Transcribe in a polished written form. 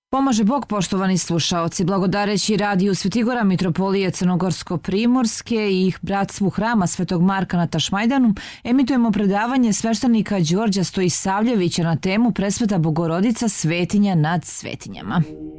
Pomaže Bog, poštovani slušaoci, blagodareći radiju Svetigora Mitropolije Crnogorsko-Primorske i bratstvu hrama Svetog Marka na Tašmajdanu, emitujemo predavanje sveštenika Đorđa Stojisavljevića na temu Presveta Bogorodica, svetinja nad svetinjama.